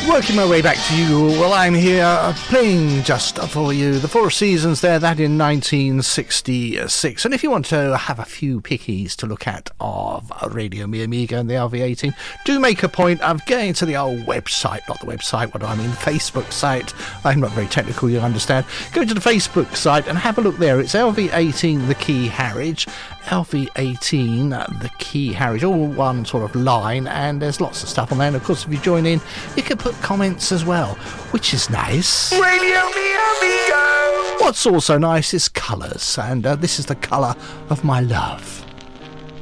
Working my way back to you, well, I'm here playing just for you the Four Seasons there, that in 1966. And if you want to have a few pickies to look at of Radio Mi Amiga and the LV18, do make a point of going to the old website, not the website, what do I mean, Facebook site. I'm not very technical, you understand. Go to the Facebook site and have a look there. It's LV18 The Key Harridge. LV18 The Key Harridge, all one sort of line, and there's lots of stuff on there. And of course, if you join in, you can put comments as well, which is nice. Radio Mi Amigo. What's also nice is colours, and this is the colour of my love.